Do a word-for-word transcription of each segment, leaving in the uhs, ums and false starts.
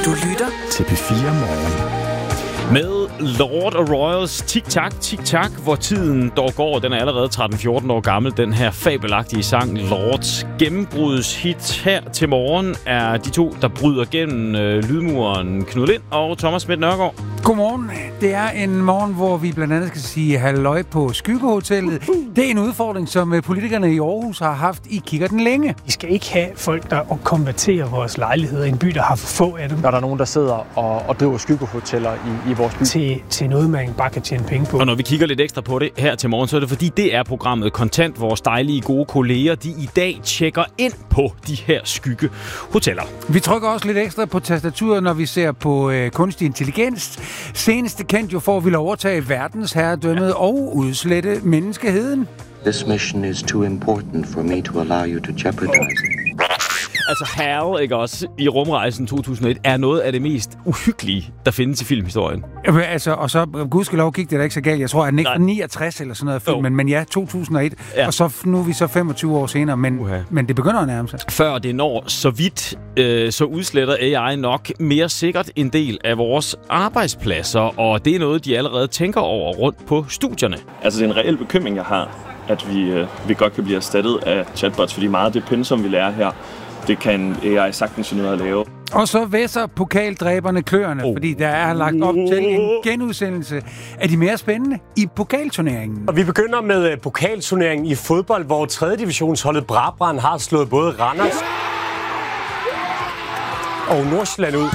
Du lytter til P fire Morgen. Med Lord of Royals Tik-Tak, Tik-Tak, hvor tiden dog går. Den er allerede tretten fjorten år gammel, den her fabelagtige sang Lords. Gennembrudshit her til morgen er de to, der bryder gennem øh, lydmuren, Knud Lind og Thomas Schmidt Nørgaard. Godmorgen. Det er en morgen, hvor vi blandt andet skal sige halløj på Skyggehotellet. Det er en udfordring, som politikerne i Aarhus har haft i kikkerten længe. Vi skal ikke have folk, der konverterer vores lejligheder i en by, der har for få af dem. Når der er nogen, der sidder og, og driver skyggehoteller i, i vores by. Til, til noget, man bare kan tjene penge på. Og når vi kigger lidt ekstra på det her til morgen, så er det fordi, det er programmet Kontant. Vores dejlige, gode kolleger, de i dag tjekker ind på de her skyggehoteller. Vi trykker også lidt ekstra på tastaturet, når vi ser på øh, kunstig intelligens. Seneste kendt jo for at ville overtage verdensherredømmet ja. og udslette menneskeheden. This mission is too important for me to allow you to jeopardize it. Altså Hal, ikke også, i Rumrejsen to tusind og et, er noget af det mest uhyggelige, der findes i filmhistorien. Ja, altså, og så, gudskelov, gik det da ikke så galt. Jeg tror, at den ikke fra niogtres eller sådan noget film, men, men ja, to tusind og et. Ja. Og så nu er vi så femogtyve år senere, men, uh-huh. men det begynder at nærme sig. Før det når så vidt, øh, så udsletter A I nok mere sikkert en del af vores arbejdspladser, og det er noget, de allerede tænker over rundt på studierne. Altså, det er en reel bekymring, jeg har, at vi, øh, vi godt kan blive erstattet af chatbots, fordi meget af det pensum, vi lærer her, det kan A I sagtens finde ud af at lave. Og så væsser pokaldræberne kløerne, oh. fordi der er lagt op til en genudsendelse af de mere spændende i pokalturneringen. Og vi begynder med pokalturneringen i fodbold, hvor tredje divisionsholdet Brabrand har slået både Randers og Nordsjælland ud.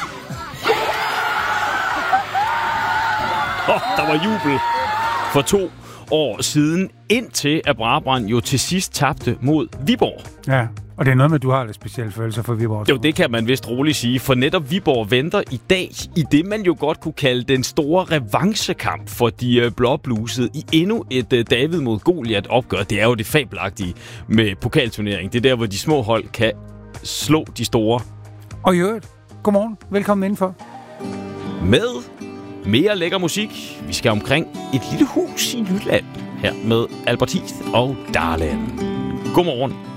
Oh, der var jubel for to år siden, indtil at Brabrand jo til sidst tabte mod Viborg. Ja. Og det er noget med, at du har lidt specielle følelser for Viborg. Jo, det kan man vist roligt sige, for netop Viborg venter i dag i det, man jo godt kunne kalde den store revanchekamp for de blåblusede i endnu et David mod Goliat opgør. Det er jo det fabelagtige med pokalturnering. Det er der, hvor de små hold kan slå de store. Og i øvrigt, godmorgen. Velkommen indenfor. Med mere lækker musik. Vi skal omkring et lille hus i Jylland her med Albert Heath og Darlene. Godmorgen.